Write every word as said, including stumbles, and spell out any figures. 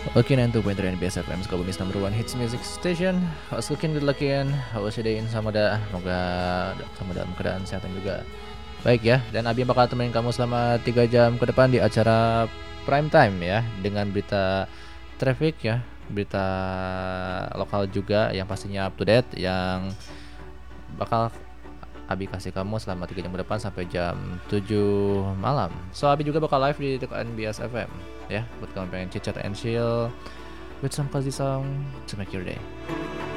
Okay, nine two point three N B S F M, Sukabumi's number one hits music station. How's looking, good looking, how's your day in sama dah. Semoga kamu dalam keadaan sehat dan juga baik ya. Dan Abi bakal temenin kamu selama tiga jam ke depan di acara Prime Time ya, dengan berita traffic ya, berita lokal juga yang pastinya up to date, yang bakal Abi kasih kamu selama tiga jam ke depan sampai jam tujuh malam. So Abi juga bakal live di N B S F M ya, buat kamu pengen chit chat and chill with some cozy song to make your day.